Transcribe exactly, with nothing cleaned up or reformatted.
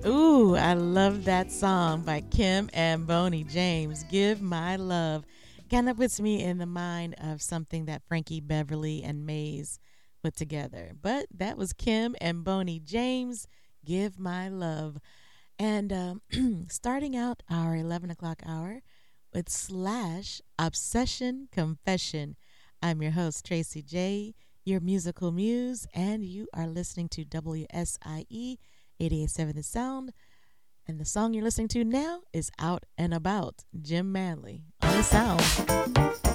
Ooh, I love that song by Kim and Boney James. Give My Love. Kind of puts me in the mind of something that Frankie Beverly and Maze put together. But that was Kim and Boney James. Give My Love. And um, starting out our eleven o'clock hour with Slash Obsession Confession. I'm your host, Tracy J., your musical muse, and you are listening to W S I E eighty-eight point seven The Sound. And the song you're listening to now is Out and About, Jim Manley on The Sound.